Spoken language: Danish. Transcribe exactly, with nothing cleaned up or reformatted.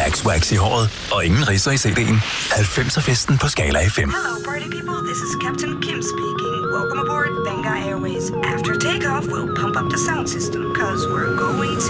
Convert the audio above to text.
Wax-Wax i håret og ingen ridser i C D'en. halvfemser-festen på Scala F M. Hello, party people. This is Captain Kim speaking. Welcome aboard Benga Airways. After takeoff, we'll pump up the sound system, cause we're going to